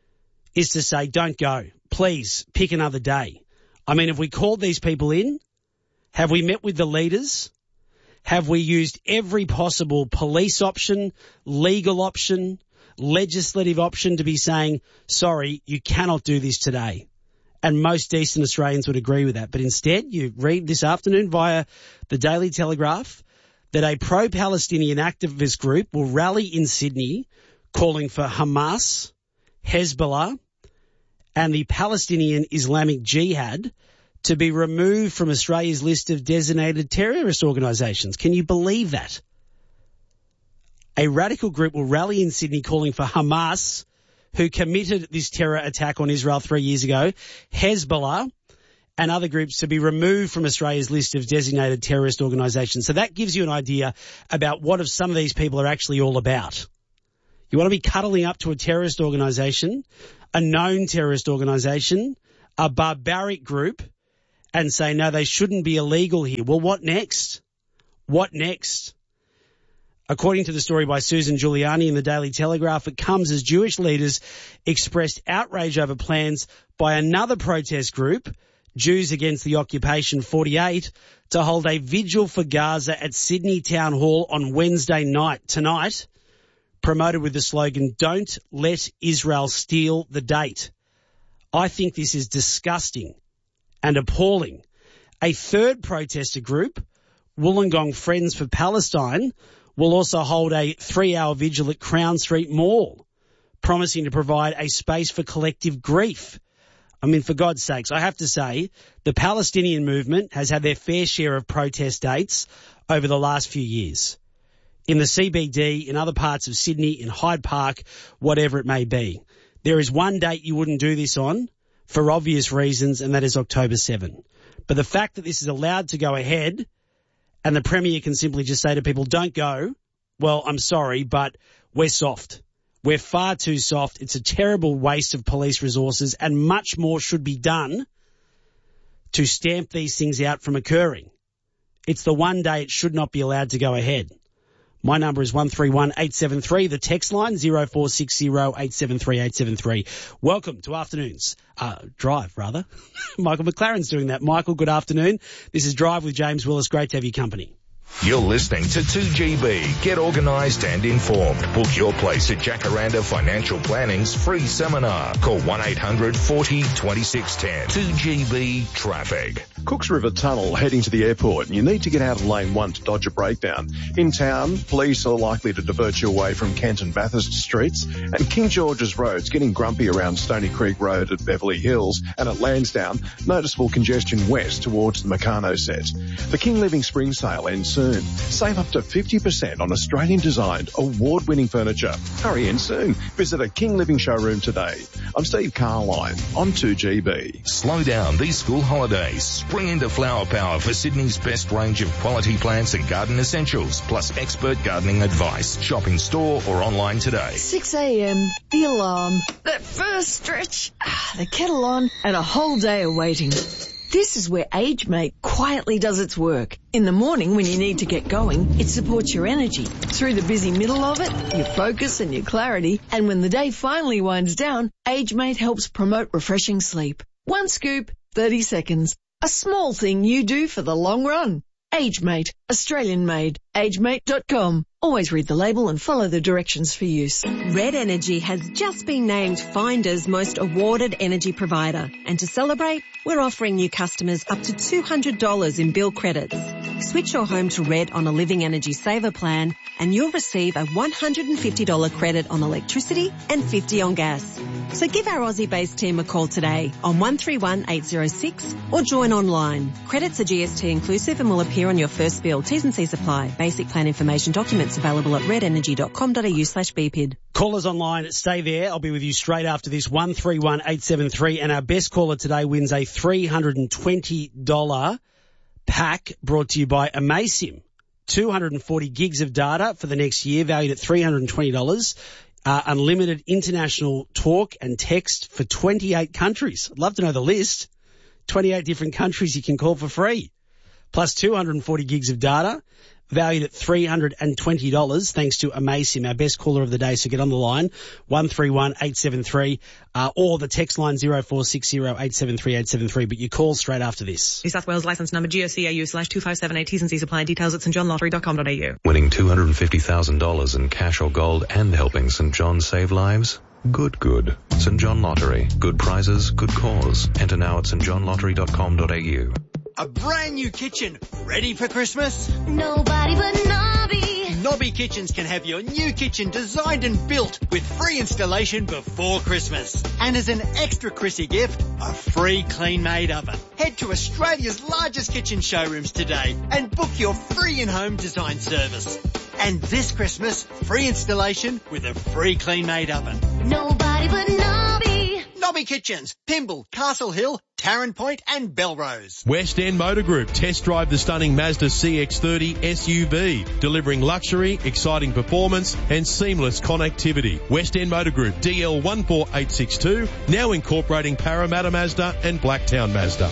is to say, don't go. Please pick another day. I mean, have we called these people in? Have we met with the leaders? Have we used every possible police option, legal option, legislative option to be saying, sorry, you cannot do this today? And most decent Australians would agree with that. But instead, you read this afternoon via the Daily Telegraph that a pro-Palestinian activist group will rally in Sydney calling for Hamas, Hezbollah, and the Palestinian Islamic Jihad to be removed from Australia's list of designated terrorist organisations. Can you believe that? A radical group will rally in Sydney calling for Hamas, who committed this terror attack on Israel three years ago, Hezbollah, and other groups to be removed from Australia's list of designated terrorist organisations. So that gives you an idea about what if some of these people are actually all about. You want to be cuddling up to a terrorist organisation, a known terrorist organisation, a barbaric group, and say, no, they shouldn't be illegal here. Well, what next? What next? According to the story by Susan Giuliani in the Daily Telegraph, it comes as Jewish leaders expressed outrage over plans by another protest group, Jews Against the Occupation forty-eight, to hold a vigil for Gaza at Sydney Town Hall on Wednesday night, tonight, promoted with the slogan, "Don't let Israel steal the date." I think this is disgusting and appalling. A third protester group, Wollongong Friends for Palestine, will also hold a three-hour vigil at Crown Street Mall, promising to provide a space for collective grief. I mean, for God's sakes, I have to say, the Palestinian movement has had their fair share of protest dates over the last few years. In the C B D, in other parts of Sydney, in Hyde Park, whatever it may be. There is one date you wouldn't do this on, for obvious reasons, and that is October seventh. But the fact that this is allowed to go ahead and the Premier can simply just say to people, don't go, well, I'm sorry, but we're soft. We're far too soft. It's a terrible waste of police resources, and much more should be done to stamp these things out from occurring. It's the one day it should not be allowed to go ahead. My number is one three one eight seven three. The text line zero four six zero eight seven three eight seven three. Welcome to Afternoons. Uh, Drive, rather. Michael McLaren's doing that. Michael, good afternoon. This is Drive with James Willis. Great to have you company. You're listening to two G B. Get organised and informed. Book your place at Jacaranda Financial Planning's free seminar. Call one eight hundred forty twenty-six ten. two G B Traffic. Cooks River Tunnel heading to the airport, and you need to get out of lane one to dodge a breakdown. In town, police are likely to divert you away from Kent and Bathurst streets, and King George's Road's getting grumpy around Stony Creek Road at Beverly Hills, and at Lansdowne, noticeable congestion west towards the Meccano set. The King Living Spring Sale ends soon. Save up to fifty percent on Australian-designed, award-winning furniture. Hurry in soon. Visit a King Living showroom today. I'm Steve Carline on two G B. Slow down these school holidays. Spring into Flower Power for Sydney's best range of quality plants and garden essentials, plus expert gardening advice. Shop in store or online today. six a.m, the alarm, that first stretch, the kettle on, and a whole day of waiting. This is where AgeMate quietly does its work. In the morning when you need to get going, it supports your energy. Through the busy middle of it, your focus and your clarity. And when the day finally winds down, AgeMate helps promote refreshing sleep. One scoop, thirty seconds. A small thing you do for the long run. AgeMate, Australian made. agemate dot com. Always read the label and follow the directions for use. Red Energy has just been named Finder's most awarded energy provider. And to celebrate, we're offering new customers up to two hundred dollars in bill credits. Switch your home to Red on a Living Energy Saver plan and you'll receive a one hundred fifty dollars credit on electricity and fifty dollars on gas. So give our Aussie-based team a call today on one three one eight zero six or join online. Credits are G S T inclusive and will appear on your first bill. T's and C's apply. Basic plan information documents available at red energy dot com dot a u slash B P I D. Callers online, stay there. I'll be with you straight after this. one three one eight seven three, and our best caller today wins a three hundred twenty dollars pack brought to you by Amasim. two hundred forty gigs of data for the next year, valued at three hundred twenty dollars. Uh, unlimited international talk and text for twenty-eight countries. I'd love to know the list. twenty-eight different countries you can call for free. Plus two hundred forty gigs of data, valued at three hundred twenty dollars, thanks to Amasim, our best caller of the day. So get on the line, one three one eight seven three, uh, or the text line zero four six zero eight seven three eight seven three. But you call straight after this. New South Wales licence number G O C A U slash two five seven eight. T's and C's apply. Details at st john lottery dot com dot a u. Winning two hundred fifty thousand dollars in cash or gold and helping St John save lives? Good, good. St John Lottery. Good prizes, good cause. Enter now at st john lottery dot com dot a u. A brand new kitchen, ready for Christmas? Nobody but Nobby. Nobby Kitchens can have your new kitchen designed and built with free installation before Christmas. And as an extra Chrissy gift, a free clean-made oven. Head to Australia's largest kitchen showrooms today and book your free in-home design service. And this Christmas, free installation with a free clean-made oven. Nobody but Nobby. Nobby Robbie Kitchens, Pymble, Castle Hill, Tarrant Point and Belrose. West End Motor Group. Test drive the stunning Mazda C X thirty S U V, delivering luxury, exciting performance and seamless connectivity. West End Motor Group, D L one four eight six two, now incorporating Parramatta Mazda and Blacktown Mazda.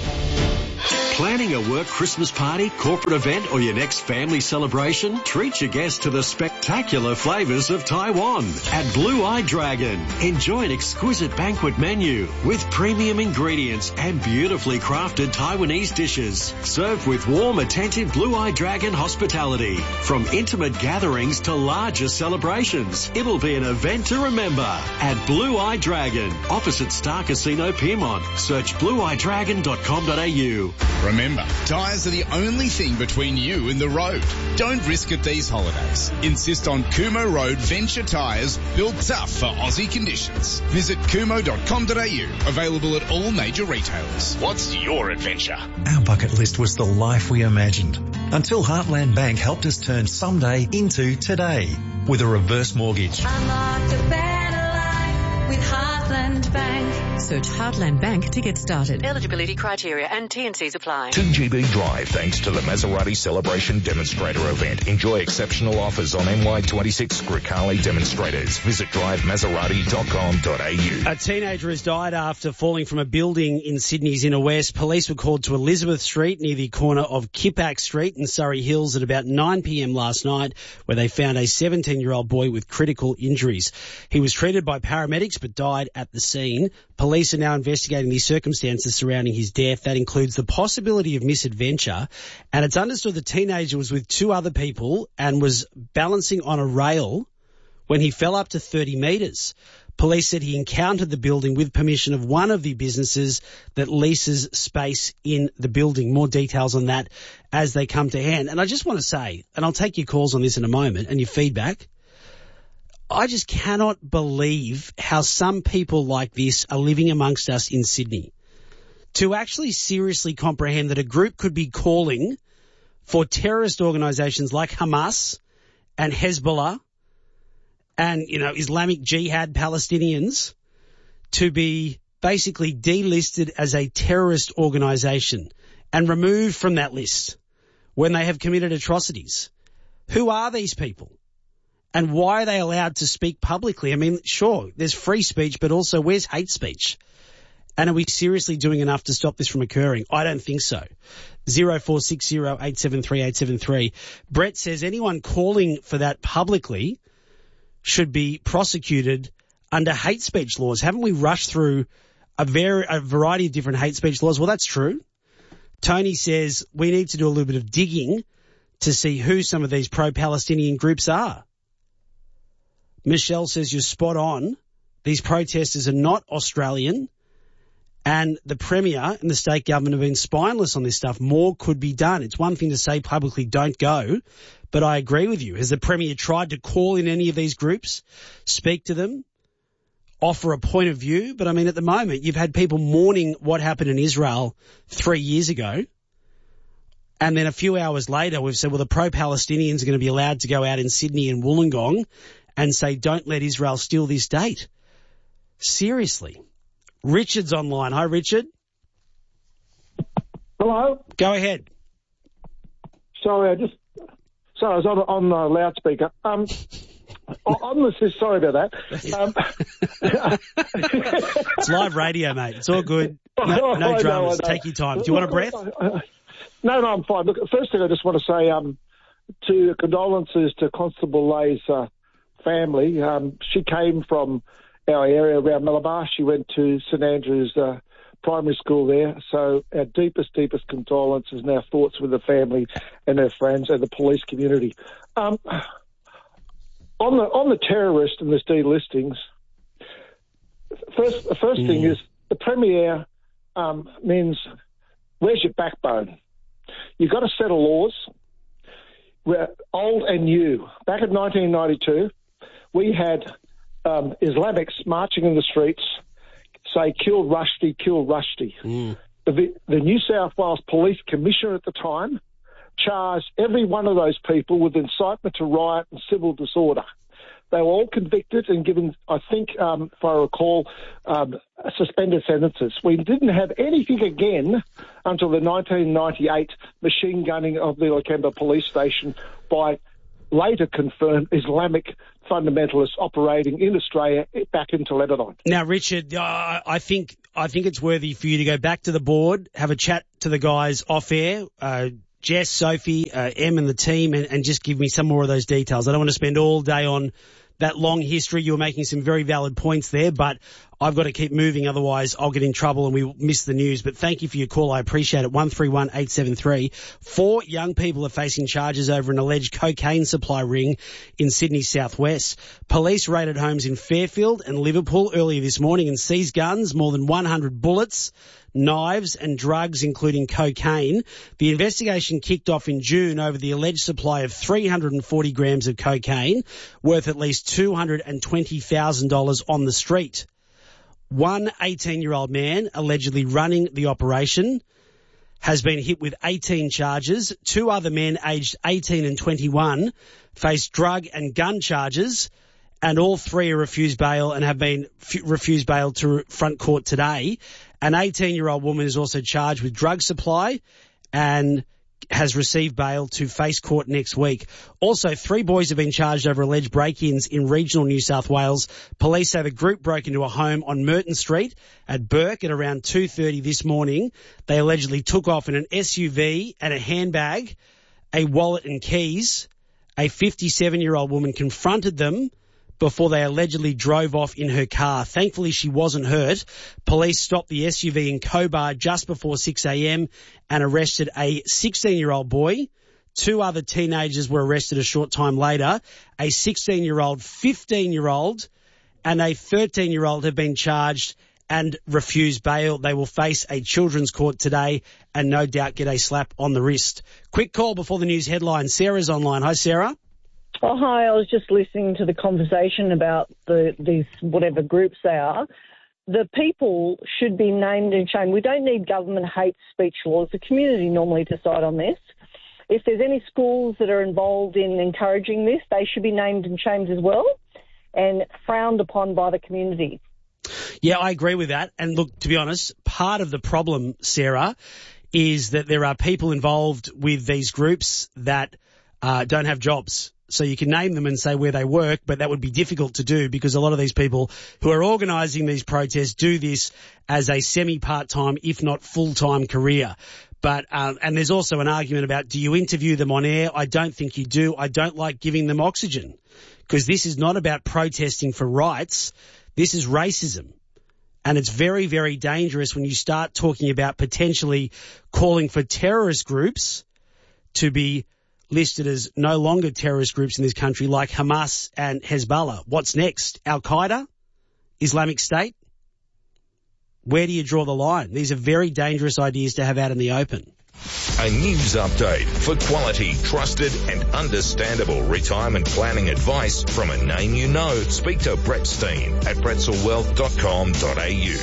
Planning a work Christmas party, corporate event or your next family celebration? Treat your guests to the spectacular flavours of Taiwan at Blue Eye Dragon. Enjoy an exquisite banquet menu with premium ingredients and beautifully crafted Taiwanese dishes. Served with warm, attentive Blue Eye Dragon hospitality. From intimate gatherings to larger celebrations, it'll be an event to remember at Blue Eye Dragon, opposite Star Casino Piermont. Search blue eye dragon dot com dot a u. Remember, tyres are the only thing between you and the road. Don't risk it these holidays. Insist on Kumo Road Venture tyres, built tough for Aussie conditions. Visit kumo dot com dot a u. Available at all major retailers. What's your adventure? Our bucket list was the life we imagined, until Heartland Bank helped us turn someday into today with a reverse mortgage. Unlock a better life with Heartland Bank. Search Heartland Bank to get started. Eligibility criteria and T and Cs apply. two G B Drive, thanks to the Maserati Celebration Demonstrator event. Enjoy exceptional offers on M Y twenty-six Grecale demonstrators. Visit drive maserati dot com dot a u. A teenager has died after falling from a building in Sydney's inner west. Police were called to Elizabeth Street near the corner of Kippax Street and Surrey Hills at about nine p.m. last night, where they found a seventeen-year-old boy with critical injuries. He was treated by paramedics but died at the scene. Police are now investigating the circumstances surrounding his death. That includes the possibility of misadventure. And it's understood the teenager was with two other people and was balancing on a rail when he fell up to thirty metres. Police said he encountered the building with permission of one of the businesses that leases space in the building. More details on that as they come to hand. And I just want to say, and I'll take your calls on this in a moment and your feedback, I just cannot believe how some people like this are living amongst us in Sydney. To actually seriously comprehend that a group could be calling for terrorist organisations like Hamas and Hezbollah and, you know, Islamic Jihad Palestinians to be basically delisted as a terrorist organisation and removed from that list when they have committed atrocities. Who are these people? And why are they allowed to speak publicly? I mean, sure, there's free speech, but also where's hate speech? And are we seriously doing enough to stop this from occurring? I don't think so. zero four six zero eight seven three eight seven three. Brett says anyone calling for that publicly should be prosecuted under hate speech laws. Haven't we rushed through a, ver- a variety of different hate speech laws? Well, that's true. Tony says we need to do a little bit of digging to see who some of these pro-Palestinian groups are. Michelle says you're spot on. These protesters are not Australian, and the Premier and the state government have been spineless on this stuff. More could be done. It's one thing to say publicly don't go, but I agree with you. Has the Premier tried to call in any of these groups, speak to them, offer a point of view? But I mean, at the moment, you've had people mourning what happened in Israel three years ago, and then a few hours later we've said, well, the pro-Palestinians are going to be allowed to go out in Sydney and Wollongong and say, don't let Israel steal this date. Seriously. Richard's online. Hi, Richard. Hello. Go ahead. Sorry, I just... Sorry, I was on, on uh, loudspeaker. Um, on this, sorry about that. Um, it's live radio, mate. It's all good. No, no dramas. Take your time. Do you want a breath? No, no, I'm fine. Look, first thing I just want to say um, to condolences to Constable Lay's uh, family. Um, she came from our area around Malabar. She went to St Andrews uh, Primary School there. So our deepest, deepest condolences and our thoughts with the family and their friends and the police community. Um, on the on the terrorist and the delistings, first the first mm. thing is the Premier um, means where's your backbone? You've got to set laws. We're old and new. Back in nineteen ninety-two, we had um, Islamics marching in the streets, say, kill Rushdie, kill Rushdie. Mm. The, the New South Wales Police Commissioner at the time charged every one of those people with incitement to riot and civil disorder. They were all convicted and given, I think, um, if I recall, um, suspended sentences. We didn't have anything again until the nineteen ninety-eight machine gunning of the Lakemba police station by later confirmed Islamic fundamentalists operating in Australia back into Lebanon. Now, Richard, uh, I think I think it's worthy for you to go back to the board, have a chat to the guys off air, uh, Jess, Sophie, uh, Em and the team, and, and just give me some more of those details. I don't want to spend all day on that long history. You were making some very valid points there, but I've got to keep moving, otherwise I'll get in trouble and we miss the news. But thank you for your call. I appreciate it. one three one eight seven three. Four young people are facing charges over an alleged cocaine supply ring in Sydney's southwest. Police raided homes in Fairfield and Liverpool earlier this morning and seized guns, more than one hundred bullets, knives and drugs, including cocaine. The investigation kicked off in June over the alleged supply of three hundred forty grams of cocaine, worth at least two hundred twenty thousand dollars on the street. One eighteen-year-old man allegedly running the operation has been hit with eighteen charges. Two other men aged eighteen and twenty-one face drug and gun charges, and all three are refused bail and have been f- refused bail to front court today. An eighteen-year-old woman is also charged with drug supply and has received bail to face court next week. Also, three boys have been charged over alleged break-ins in regional New South Wales. Police say the group broke into a home on Merton Street at Burke at around two thirty this morning. They allegedly took off in an S U V and a handbag, a wallet and keys. A fifty-seven-year-old woman confronted them before they allegedly drove off in her car. Thankfully, she wasn't hurt. Police stopped the S U V in Cobar just before six a.m. and arrested a sixteen-year-old boy. Two other teenagers were arrested a short time later. A sixteen-year-old, fifteen-year-old and a thirteen-year-old have been charged and refused bail. They will face a children's court today and no doubt get a slap on the wrist. Quick call before the news headline. Sarah's online. Hi, Sarah. Oh, hi. I was just listening to the conversation about the these whatever groups they are. The people should be named and shamed. We don't need government hate speech laws. The community normally decide on this. If there's any schools that are involved in encouraging this, they should be named and shamed as well and frowned upon by the community. Yeah, I agree with that. And look, to be honest, part of the problem, Sarah, is that there are people involved with these groups that uh, don't have jobs. So you can name them and say where they work, but that would be difficult to do because a lot of these people who are organising these protests do this as a semi-part-time, if not full-time career. But um, and there's also an argument about, do you interview them on air? I don't think you do. I don't like giving them oxygen because this is not about protesting for rights. This is racism. And it's very, very dangerous when you start talking about potentially calling for terrorist groups to be listed as no longer terrorist groups in this country like Hamas and Hezbollah. What's next? Al-Qaeda? Islamic State? Where do you draw the line? These are very dangerous ideas to have out in the open. A news update for quality, trusted and understandable retirement planning advice from a name you know. Speak to Brett Steen at pretzel wealth dot com dot a u.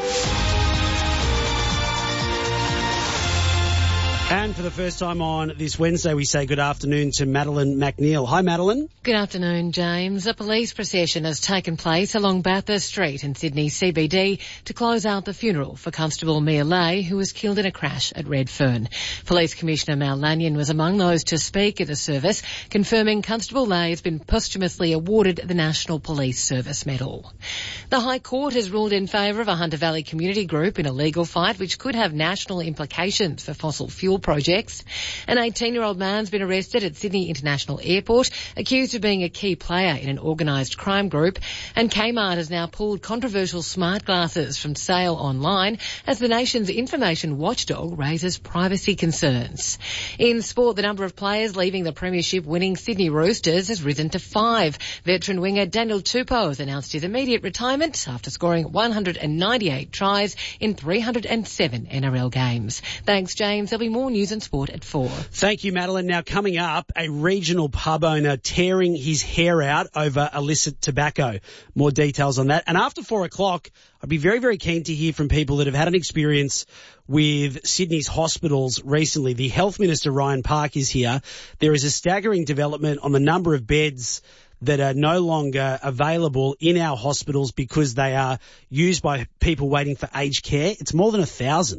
And for the first time on this Wednesday, we say good afternoon to Madeline McNeil. Hi, Madeline. Good afternoon, James. A police procession has taken place along Bathurst Street in Sydney C B D to close out the funeral for Constable Mia Lay, who was killed in a crash at Redfern. Police Commissioner Mal Lanyon was among those to speak at the service, confirming Constable Lay has been posthumously awarded the National Police Service Medal. The High Court has ruled in favour of a Hunter Valley community group in a legal fight which could have national implications for fossil fuel projects. An eighteen-year-old man's been arrested at Sydney International Airport, accused of being a key player in an organised crime group, and Kmart has now pulled controversial smart glasses from sale online as the nation's information watchdog raises privacy concerns. In sport, the number of players leaving the premiership winning Sydney Roosters has risen to five. Veteran winger Daniel Tupou has announced his immediate retirement after scoring one hundred ninety-eight tries in three hundred seven N R L games. Thanks, James. There'll be more news and sport at four. Thank you, Madeline. Now coming up, a regional pub owner tearing his hair out over illicit tobacco. More details on that. And after four o'clock, I'd be very, very keen to hear from people that have had an experience with Sydney's hospitals recently. The Health Minister, Ryan Park, is here. There is a staggering development on the number of beds that are no longer available in our hospitals because they are used by people waiting for aged care. It's more than a thousand.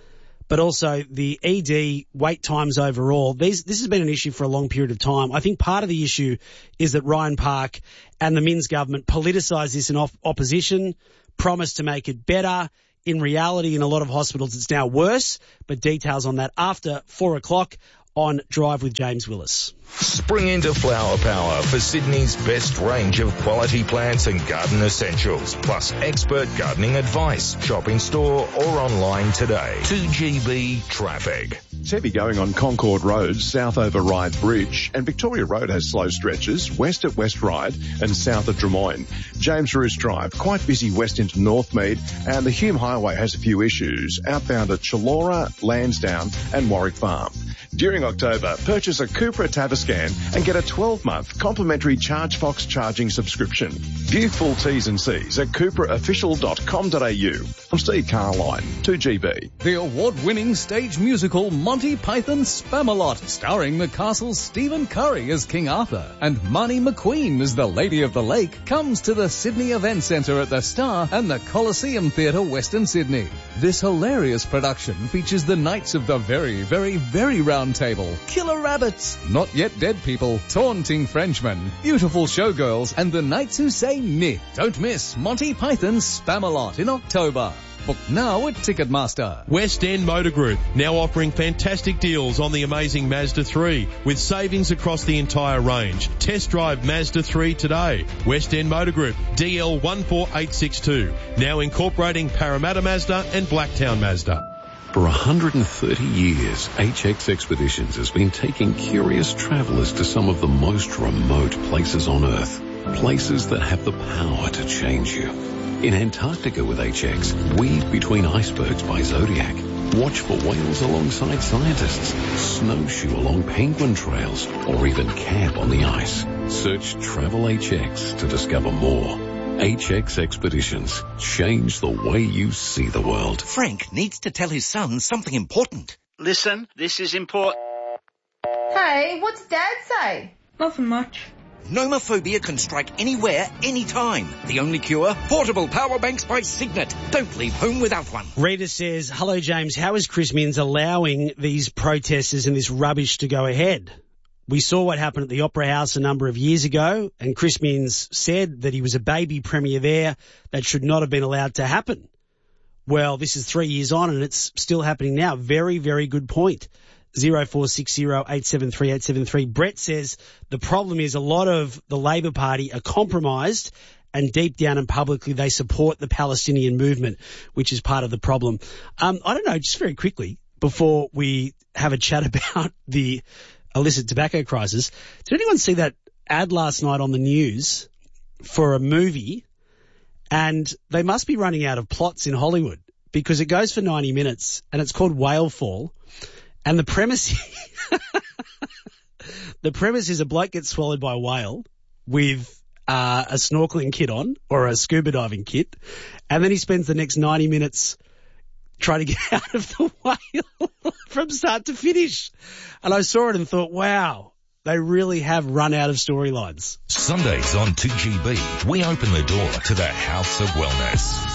But also the E D wait times overall. These, this has been an issue for a long period of time. I think part of the issue is that Ryan Park and the Minns government politicised this in op- opposition, promised to make it better. In reality, in a lot of hospitals, it's now worse. But details on that after four o'clock on Drive with James Willis. Spring into Flower Power for Sydney's best range of quality plants and garden essentials, plus expert gardening advice. Shop in store or online today. two G B traffic. It's heavy going on Concord Road, south over Ryde Bridge, and Victoria Road has slow stretches, west at West Ryde and south of Drummoyne. James Roos Drive, quite busy west into Northmead, and the Hume Highway has a few issues, outbound at Chilora, Lansdowne and Warwick Farm. During October, purchase a Cupra Tavascan and get a twelve-month complimentary ChargeFox charging subscription. View full T's and C's at cupra official dot com dot a u. I'm Steve Carline, two G B. The award-winning stage musical Monty Python Spamalot, starring the castle's Stephen Curry as King Arthur and Marnie McQueen as the Lady of the Lake, comes to the Sydney Event Centre at the Star and the Coliseum Theatre, Western Sydney. This hilarious production features the Knights of the Very, Very, Very Round Table, Killer Rabbits, Not Yet Dead People, Taunting Frenchmen, Beautiful Showgirls, and the Knights Who Say Nit. Don't miss Monty Python's Spamalot in October. Book now at Ticketmaster. West End Motor Group, now offering fantastic deals on the amazing Mazda three, with savings across the entire range. Test drive Mazda three today. West End Motor Group, D L one four eight six two, now incorporating Parramatta Mazda and Blacktown Mazda. For one hundred thirty years, H X Expeditions has been taking curious travellers to some of the most remote places on Earth. Places that have the power to change you. In Antarctica with H X, weave between icebergs by Zodiac. Watch for whales alongside scientists. Snowshoe along penguin trails. Or even camp on the ice. Search Travel H X to discover more. H X Expeditions. Change the way you see the world. Frank needs to tell his son something important. Listen, this is important. Hey, what's Dad say? Nothing much. Nomophobia can strike anywhere, anytime. The only cure? Portable power banks by Signet. Don't leave home without one. Rita says, hello James, how is Chris Minns allowing these protesters and this rubbish to go ahead? We saw what happened at the Opera House a number of years ago, and Chris Minns said that he was a baby premier there. That should not have been allowed to happen. Well, this is three years on and it's still happening now. Very, very good point. zero four six zero eight seven three eight seven three. Brett says the problem is a lot of the Labor Party are compromised and deep down and publicly they support the Palestinian movement, which is part of the problem. Um, I don't know, just very quickly, before we have a chat about the illicit tobacco crisis, did anyone see that ad last night on the news for a movie? And they must be running out of plots in Hollywood because it goes for ninety minutes and it's called Whalefall. And the premise, the premise is a bloke gets swallowed by a whale with uh, a snorkeling kit on or a scuba diving kit. And then he spends the next ninety minutes trying to get out of the whale from start to finish. And I saw it and thought, wow, they really have run out of storylines. Sundays on two G B, we open the door to the House of Wellness.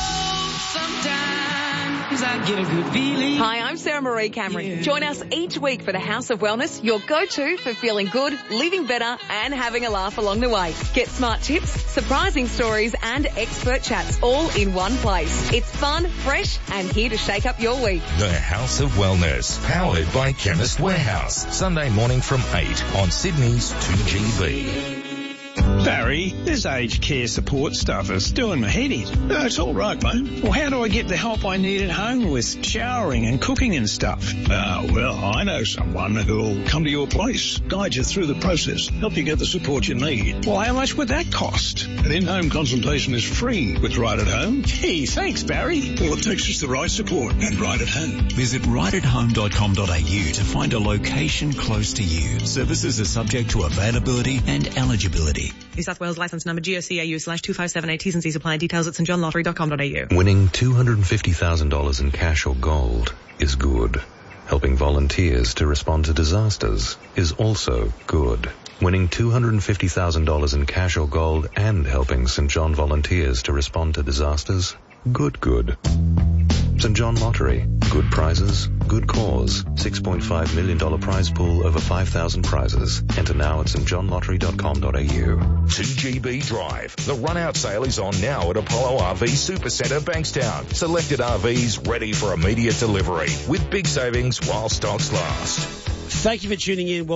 I get a good feeling. Hi, I'm Sarah Marie Cameron. Yeah. Join us each week for the House of Wellness, your go-to for feeling good, living better, and having a laugh along the way. Get smart tips, surprising stories, and expert chats all in one place. It's fun, fresh, and here to shake up your week. The House of Wellness, powered by Chemist Warehouse. Sunday morning from eight on Sydney's two G B. Barry, this aged care support stuff is doing my head in. No, it's all right, mate. Well, how do I get the help I need at home with showering and cooking and stuff? Ah, uh, well, I know someone who'll come to your place, guide you through the process, help you get the support you need. Well, how much would that cost? An in-home consultation is free with Right at Home. Gee, thanks, Barry. All it takes is the right support and Right at Home. Visit right at home dot com dot a u to find a location close to you. Services are subject to availability and eligibility. New South Wales licence number G O C A U slash two five seven eight. T's and C's apply. Details at st john lottery dot com dot a u. Winning two hundred fifty thousand dollars in cash or gold is good. Helping volunteers to respond to disasters is also good. Winning two hundred fifty thousand dollars in cash or gold and helping Saint John volunteers to respond to disasters? Good, good. Saint John Lottery. Good prizes, good cause. six point five million dollars prize pool, over five thousand prizes. Enter now at st john lottery dot com dot a u. two G B Drive. The run-out sale is on now at Apollo R V Supercentre, Bankstown. Selected R Vs ready for immediate delivery with big savings while stocks last. Thank you for tuning in.